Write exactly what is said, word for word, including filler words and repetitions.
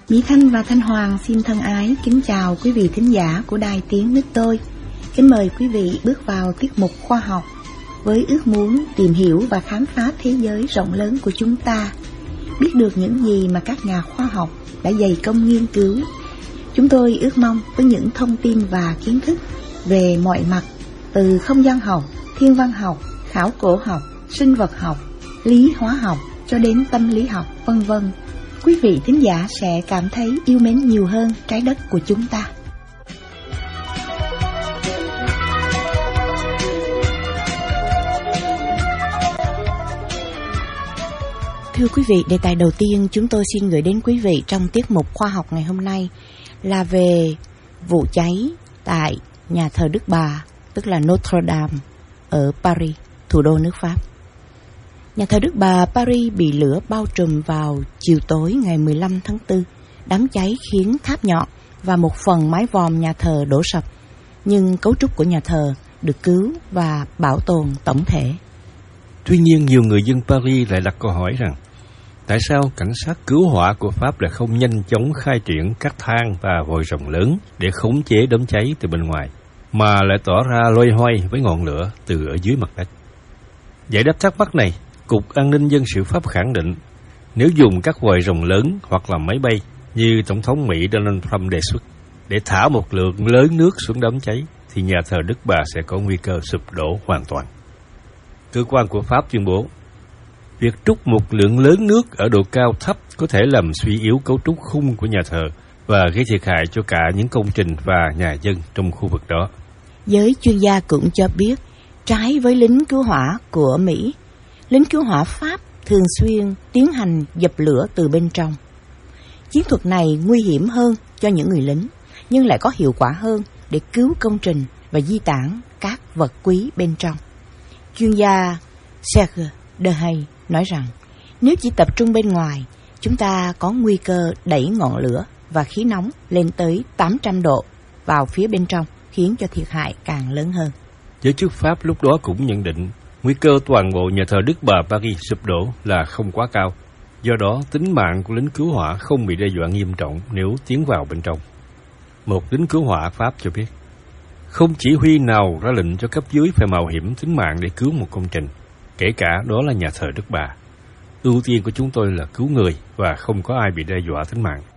Mỹ Thanh và Thanh Hoàng xin thân ái kính chào quý vị thính giả của Đài Tiếng Nước Tôi. Kính mời quý vị bước vào tiết mục khoa học với ước muốn tìm hiểu và khám phá thế giới rộng lớn của chúng ta, biết được những gì mà các nhà khoa học đã dày công nghiên cứu. Chúng tôi ước mong với những thông tin và kiến thức về mọi mặt, từ không gian học, thiên văn học, khảo cổ học, sinh vật học, lý hóa học cho đến tâm lý học, vân vân, quý vị thính giả sẽ cảm thấy yêu mến nhiều hơn trái đất của chúng ta. Thưa quý vị, đề tài đầu tiên chúng tôi xin gửi đến quý vị trong tiết mục khoa học ngày hôm nay là về vụ cháy tại nhà thờ Đức Bà, tức là Notre Dame ở Paris, thủ đô nước Pháp. Nhà thờ Đức Bà Paris bị lửa bao trùm vào chiều tối ngày mười lăm tháng tư. Đám cháy khiến tháp nhọn và một phần mái vòm nhà thờ đổ sập, nhưng cấu trúc của nhà thờ được cứu và bảo tồn tổng thể. Tuy nhiên, nhiều người dân Paris lại đặt câu hỏi rằng tại sao cảnh sát cứu hỏa của Pháp lại không nhanh chóng khai triển các thang và vòi rồng lớn để khống chế đám cháy từ bên ngoài, mà lại tỏ ra loay hoay với ngọn lửa từ ở dưới mặt đất. Giải đáp thắc mắc này, Cục An ninh Dân sự Pháp khẳng định nếu dùng các vòi rồng lớn hoặc là máy bay như Tổng thống Mỹ Donald Trump đề xuất để thả một lượng lớn nước xuống đám cháy, thì nhà thờ Đức Bà sẽ có nguy cơ sụp đổ hoàn toàn. Cơ quan của Pháp tuyên bố việc trút một lượng lớn nước ở độ cao thấp có thể làm suy yếu cấu trúc khung của nhà thờ và gây thiệt hại cho cả những công trình và nhà dân trong khu vực đó. Giới chuyên gia cũng cho biết, trái với lính cứu hỏa của Mỹ, lính cứu hỏa Pháp thường xuyên tiến hành dập lửa từ bên trong. Chiến thuật này nguy hiểm hơn cho những người lính, nhưng lại có hiệu quả hơn để cứu công trình và di tản các vật quý bên trong. Chuyên gia Serge Dehaene nói rằng, nếu chỉ tập trung bên ngoài, chúng ta có nguy cơ đẩy ngọn lửa và khí nóng lên tới tám trăm độ vào phía bên trong, khiến cho thiệt hại càng lớn hơn. Giới chức Pháp lúc đó cũng nhận định nguy cơ toàn bộ nhà thờ Đức Bà Paris sụp đổ là không quá cao. Do đó, tính mạng của lính cứu hỏa không bị đe dọa nghiêm trọng nếu tiến vào bên trong. Một lính cứu hỏa Pháp cho biết, không chỉ huy nào ra lệnh cho cấp dưới phải mạo hiểm tính mạng để cứu một công trình, kể cả đó là nhà thờ Đức Bà. Ưu tiên của chúng tôi là cứu người và không có ai bị đe dọa tính mạng.